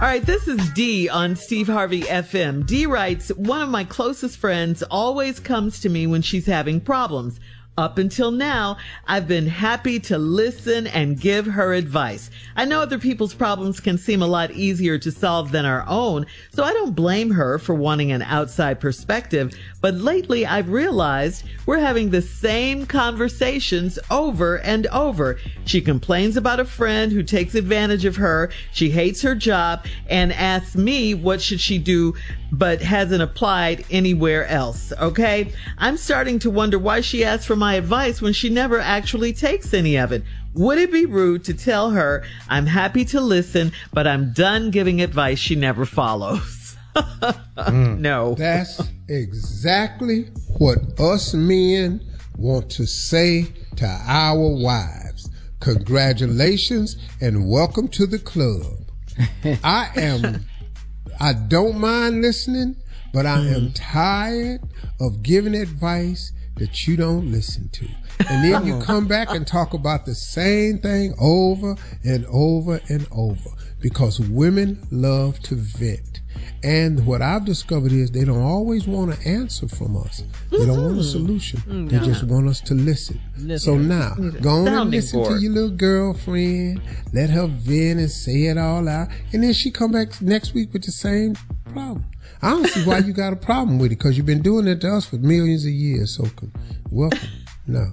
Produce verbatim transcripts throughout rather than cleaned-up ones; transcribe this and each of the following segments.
right, this is Dee on Steve Harvey F M. Dee writes, one of my closest friends always comes to me when she's having problems. Up until now, I've been happy to listen and give her advice. I know other people's problems can seem a lot easier to solve than our own, so I don't blame her for wanting an outside perspective. But lately, I've realized we're having the same conversations over and over. She complains about a friend who takes advantage of her. She hates her job and asks me what should she do, but hasn't applied anywhere else. Okay? I'm starting to wonder why she asked for my advice when she never actually takes any of it. Would it be rude to tell her I'm happy to listen, but I'm done giving advice she never follows? mm. No. That's exactly what us men want to say to our wives. Congratulations and welcome to the club. I am, I don't mind listening, but I am tired of giving advice that you don't listen to. And then you come back and talk about the same thing over and over and over, because women love to vent. And what I've discovered is they don't always want an answer from us. They don't want a solution. Mm-hmm. They just want us to listen. listen. So now, go on and listen board. to your little girlfriend. Let her vent and say it all out. And then she come back next week with the same problem. I don't see why you got a problem with it, because you've been doing it to us for millions of years. So welcome. No.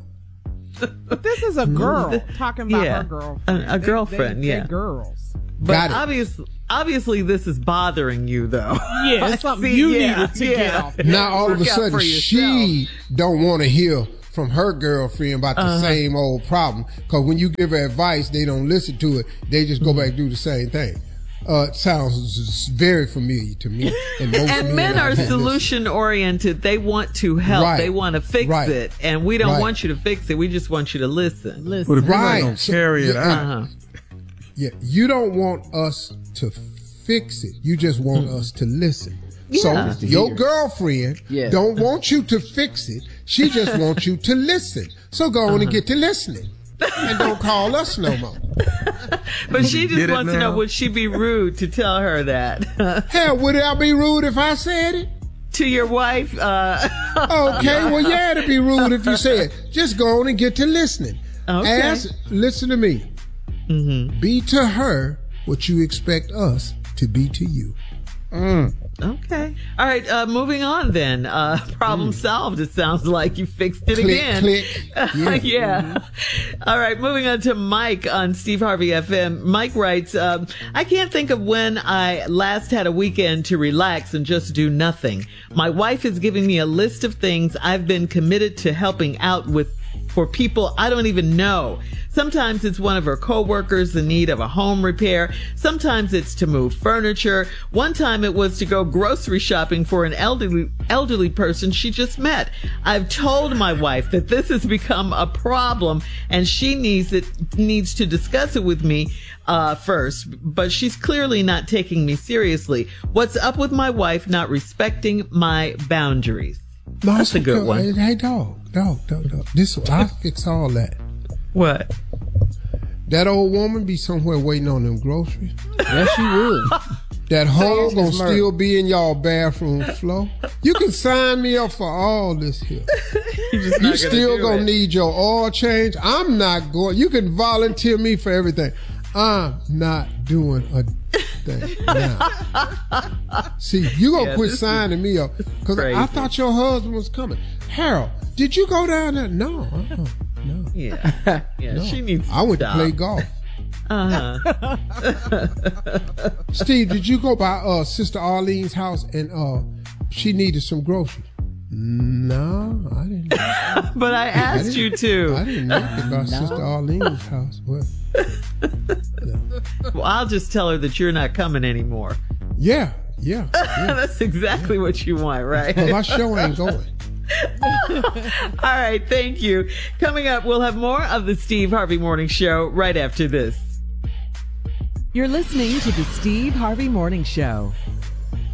But this is a girl talking about yeah, her girlfriend. A, a girlfriend, they, they, yeah. girls. But obviously, obviously, this is bothering you, though. Yeah, it's something see, you yeah, needed to yeah. get off. Now, all of a sudden, she don't want to hear from her girlfriend about the uh-huh. same old problem. Because when you give her advice, they don't listen to it. They just go back and do the same thing. Uh, it sounds very familiar to me. And, most and men are solution oriented. They want to help. Right. They want to fix right. it. And we don't right. want you to fix it. We just want you to listen. listen. But if right. you're not going to carry so, it yeah, out. Uh-huh. Yeah, you don't want us to fix it. You just want mm-hmm. us to listen. Yeah. So your girlfriend yeah. don't want you to fix it. She just wants you to listen. So go uh-huh. on and get to listening. And don't call us no more. But she just wants to know, would she be rude to tell her that? Hell, would I be rude if I said it? To your wife? Uh, okay, well, yeah, it'd be rude if you said it. Just go on and get to listening. Okay. Ask, listen to me. Mm-hmm. Be to her what you expect us to be to you. Mm. Okay. All right. Uh, moving on then. Uh, problem mm. solved. It sounds like you fixed it click, again. Click. Yeah. yeah. Mm-hmm. All right. Moving on to Mike on Steve Harvey F M. Mike writes, um, I can't think of when I last had a weekend to relax and just do nothing. My wife is giving me a list of things I've been committed to helping out with for people I don't even know. Sometimes it's one of her coworkers in need of a home repair. Sometimes it's to move furniture. One time it was to go grocery shopping for an elderly elderly person she just met. I've told my wife that this has become a problem and she needs it needs to discuss it with me uh first, but she's clearly not taking me seriously. What's up with my wife not respecting my boundaries? No, That's a good okay. one. Hey, dog, dog, dog, dog. This I fix all that. What? That old woman be somewhere waiting on them groceries. Yes, she would. That hoe gonna still be in y'all bathroom floor. You can sign me up for all this here. You still gonna need your oil change. I'm not going. You can volunteer me for everything. I'm not doing a thing now. See, you gonna yeah, quit signing me up because I thought your husband was coming. Harold, did you go down there? No. Uh-uh. No. Yeah. Yeah. No. She needs to I went stop. to play golf. Uh-huh. Steve, did you go by uh, Sister Arlene's house and uh, she needed some groceries? No, I didn't. But I asked I you to. I didn't know about no. Sister Arlene's house. What? No. Well, I'll just tell her that you're not coming anymore. Yeah, yeah. yeah. That's exactly yeah. what you want, right? Well, my show ain't going. All right, thank you. Coming up, we'll have more of the Steve Harvey Morning Show right after this. You're listening to the Steve Harvey Morning Show.